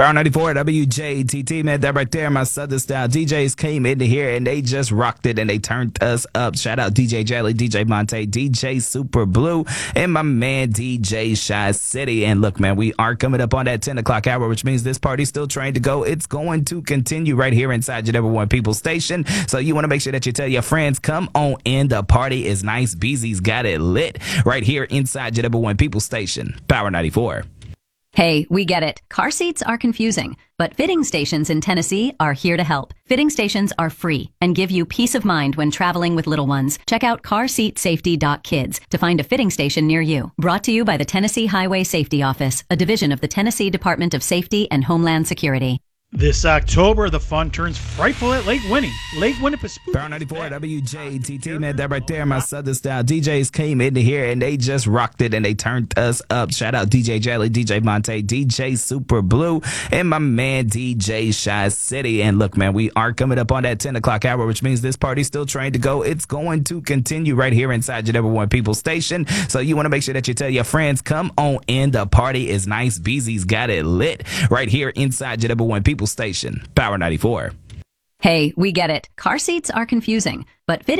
Power 94 WJTT, man, that right there, my Southern Style DJs came into here and they just rocked it and they turned us up. Shout out DJ Jelly, DJ Monte, DJ Super Blue, and my man DJ Shy City. And look, man, we are coming up on that 10 o'clock hour, which means this party's still trying to go. It's going to continue right here inside your number one people station. So you want to make sure that you tell your friends, come on in. The party is nice. Beezy's got it lit right here inside your number one people station, Power 94. Hey, we get it. Car seats are confusing, but fitting stations in Tennessee are here to help. Fitting stations are free and give you peace of mind when traveling with little ones. Check out carseatsafety.kids to find a fitting station near you. Brought to you by the Tennessee Highway Safety Office, a division of the Tennessee Department of Safety and Homeland Security. This October, the fun turns frightful at Lake Winnie. Lake Winnipesaukee. Power 94 WJTT, man, that right there, my Southern Style DJs came into here and they just rocked it and they turned us up. Shout out DJ Jelly, DJ Monte, DJ Super Blue, and my man DJ Shy City. And look, man, we are coming up on that 10 o'clock hour, which means this party's still trying to go. It's going to continue right here inside your number one people station. So you want to make sure that you tell your friends, come on in. The party is nice. Beezy's got it lit right here inside your number one people station, Power 94. Hey, we get it. Car seats are confusing, but fitting